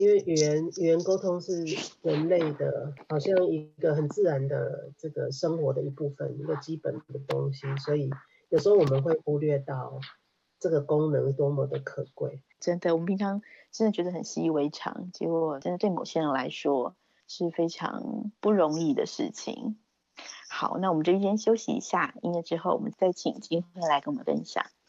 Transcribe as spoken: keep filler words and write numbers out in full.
因为语言语言沟通是人类的，好像一个很自然的这个生活的一部分，一个基本的东西，所以有时候我们会忽略到这个功能多么的可贵。 真的，我们平常真的觉得很习以为常，结果真的对某些人来说是非常不容易的事情。好，那我们这边先休息一下，音乐之后我们再请金慧来跟我们分享。